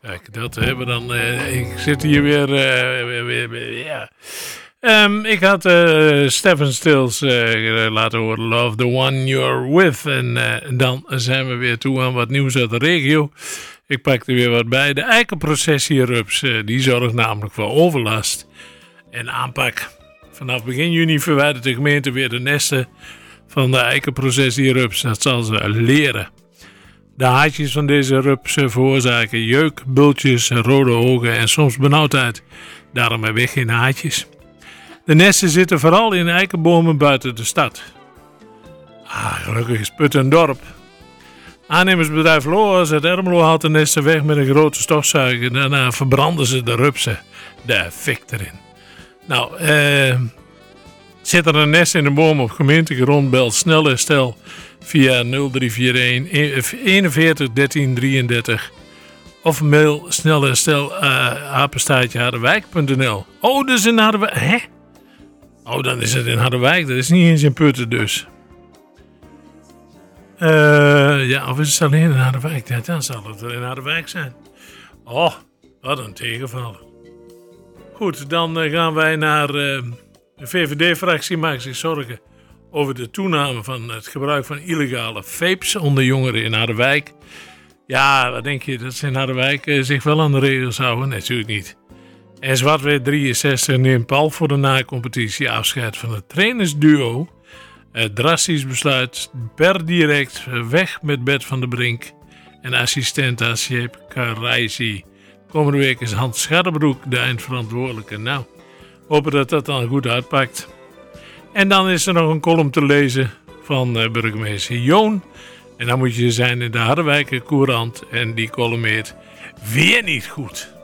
Kijk, dat hebben dan. Ik zit hier weer. Ja. Ik had Stephen Stills laten horen, Love the One You're With. En dan zijn we weer toe aan wat nieuws uit de regio. Ik pak er weer wat bij. De eikenprocessierups, die zorgt namelijk voor overlast en aanpak. Vanaf begin juni verwijdert de gemeente weer de nesten van de eikenprocessierups. Dat zal ze leren. De haartjes van deze rupsen veroorzaken jeuk, bultjes, rode ogen en soms benauwdheid. Daarom hebben we geen haartjes. De nesten zitten vooral in eikenbomen buiten de stad. Gelukkig is Puttendorp. Aannemersbedrijf Loos uit Ermelo haalt de nesten weg met een grote stofzuiger. Daarna verbranden ze de rupsen. De fik erin. Nou, zit er een nest in een boom op gemeentegrond, bel snel herstel via 0341 41 13 33 of mail snel herstel @harderwijk.nl. Oh, dat is in Harderwijk. Hè? Oh, dan is het in Harderwijk. Dat is niet eens in Putten dus. Of is het alleen in Harderwijk? Ja, dan zal het in Harderwijk zijn. Oh, wat een tegenvaller. Goed, dan gaan wij naar de VVD-fractie. Maakt zich zorgen over de toename van het gebruik van illegale vapes onder jongeren in Harderwijk. Ja, wat denk je, dat ze in Harderwijk zich wel aan de regels houden? Natuurlijk niet. En Zwartweg 63 neemt pal voor de na-competitie afscheid van het trainersduo. Het drastisch besluit per direct weg met Bert van der Brink en assistent Asjep Karaisi. Komende week is Hans Schardebroek de eindverantwoordelijke. Nou, hopen dat dat dan goed uitpakt. En dan is er nog een column te lezen van burgemeester Joon. En dan moet je zijn in de Harderwijker Courant. En die column heet Weer niet goed.